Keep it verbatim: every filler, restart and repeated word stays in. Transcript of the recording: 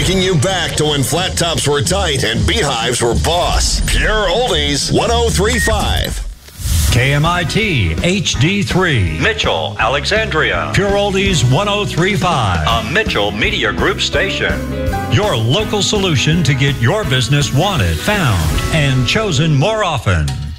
taking you back to when flat tops were tight and beehives were boss. Pure Oldies one oh three point five. K M I T H D three, Mitchell, Alexandria. Pure Oldies one oh three point five, a Mitchell Media Group station. Your local solution to get your business wanted, found, and chosen more often.